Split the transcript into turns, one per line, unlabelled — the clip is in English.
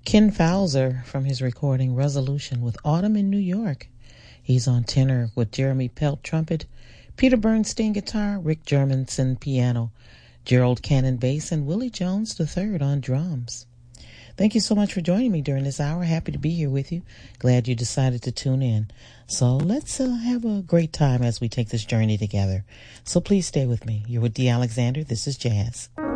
Ken Fowler from his recording Resolution with Autumn in New York. He's on tenor with Jeremy Pelt trumpet, Peter Bernstein guitar, Rick Germanson piano, Gerald Cannon bass, and Willie Jones III on drums. Thank you so much for joining me during this hour. Happy to be here with you. Glad you decided to tune in. So let's have a great time as we take this journey together. So please stay with me. You're with Dee Alexander. This is Jazz.